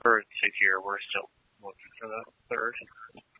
Third to here, we're still looking for the third.